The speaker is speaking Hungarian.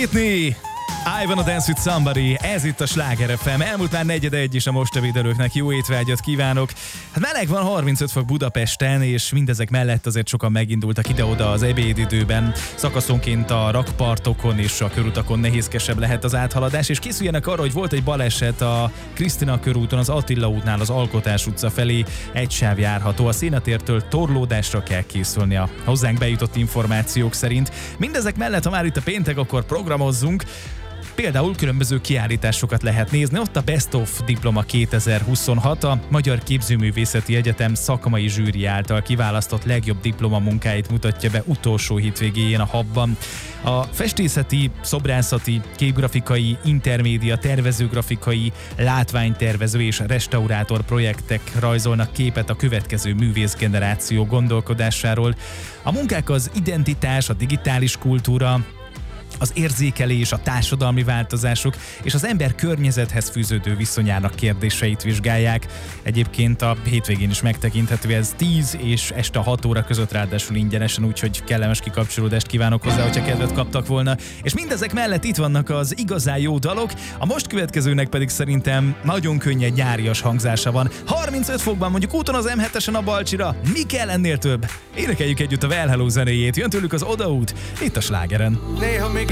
Whitney! I Wanna Dance With Somebody, ez itt a Sláger FM. Elmúlt már 4:01 is a most ebédelőknek, jó étvágyat kívánok. Hát meleg van, 35 fok Budapesten, és mindezek mellett azért sokan megindultak ide-oda az ebédidőben. Szakaszonként a rakpartokon és a körutakon nehézkesebb lehet az áthaladás, és készüljenek arra, hogy volt egy baleset a Krisztina körúton, az Attila útnál, az Alkotás utca felé egy sáv járható. A Szénatértől torlódásra kell készülni a hozzánk bejutott információk szerint. Mindezek mellett, ha már itt a péntek, akkor programozzunk. Például különböző kiállításokat lehet nézni, ott a Best of Diploma 2026, a Magyar Képzőművészeti Egyetem szakmai zsűri által kiválasztott legjobb diplomamunkáit mutatja be utolsó hétvégéjén a Habban. A festészeti, szobrászati, képgrafikai, intermédia, tervezőgrafikai, látványtervező és restaurátor projektek rajzolnak képet a következő művészgeneráció gondolkodásáról. A munkák az identitás, a digitális kultúra, az érzékelés, a társadalmi változások és az ember környezethez fűződő viszonyának kérdéseit vizsgálják. Egyébként a hétvégén is megtekinthető ez 10 és este 6 óra között, ráadásul ingyenesen, úgyhogy kellemes kikapcsolódást kívánok hozzá, hogyha kedvet kaptak volna. És mindezek mellett itt vannak az igazán jó dalok, a most következőnek pedig szerintem nagyon könnyed nyárias hangzása van. 35 fokban, mondjuk úton az M7-esen a Balcsira, mi kell ennél több? Énekeljük együtt a Well Hello zenéjét, jön tőlük az Odaút, itt a Slágeren. Néha még